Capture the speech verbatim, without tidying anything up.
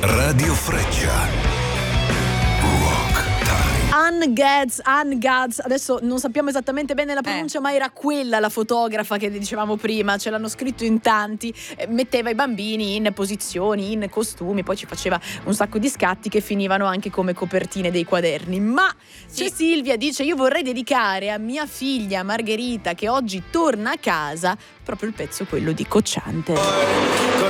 Radio Freccia. Anne Gads, Anne Gads, adesso non sappiamo esattamente bene la pronuncia, eh. ma era quella la fotografa che dicevamo prima, ce l'hanno scritto in tanti, eh, metteva i bambini in posizioni, in costumi, poi ci faceva un sacco di scatti che finivano anche come copertine dei quaderni. Ma sì. c'è Silvia, dice: io vorrei dedicare a mia figlia Margherita, che oggi torna a casa, proprio il pezzo quello di Cocciante.